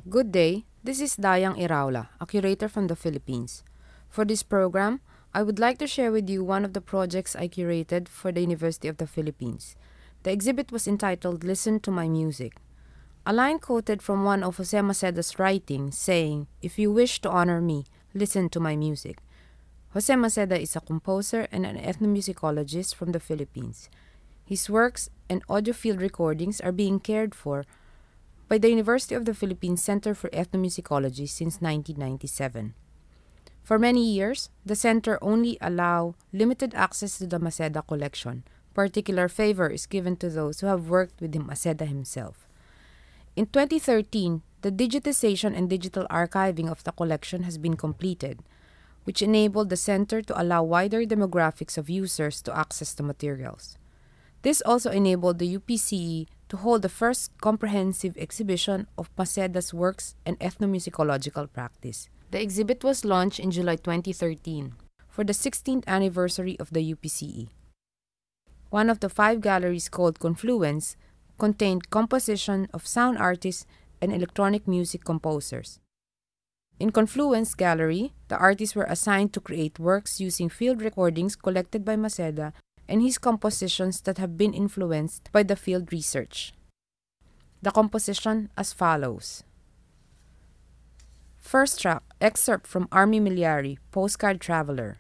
Good day, this is Dayang Iraula, a curator from the Philippines. For this program, I would like to share with you one of the projects I curated for the University of the Philippines. The exhibit was entitled Listen to My Music. A line quoted from one of Jose Maceda's writings saying, "If you wish to honor me, listen to my music." Jose Maceda is a composer and an ethnomusicologist from the Philippines. His works and audiofield recordings are being cared for by the University of the Philippines Center for Ethnomusicology since 1997. For many years, the center only allowed limited access to the Maceda collection. Particular favor is given to those who have worked with Maceda himself. In 2013, the digitization and digital archiving of the collection has been completed, which enabled the center to allow wider demographics of users to access the materials. This also enabled the UPCE to hold the first comprehensive exhibition of Maceda's works and ethnomusicological practice. The exhibit was launched in July 2013 for the 16th anniversary of the UPCE. One of the 5 galleries called Confluence contained composition of sound artists and electronic music composers. In Confluence Gallery, the artists were assigned to create works using field recordings collected by Maceda and his compositions that have been influenced by the field research. The composition as follows. First track, excerpt from Army Miliari, Postcard Traveler.